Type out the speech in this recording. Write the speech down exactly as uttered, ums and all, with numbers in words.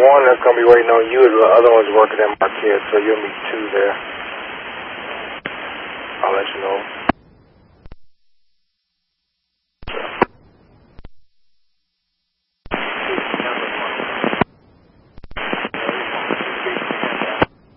one that's going to be waiting on you. The other one's working at Marquette, so you'll meet two there.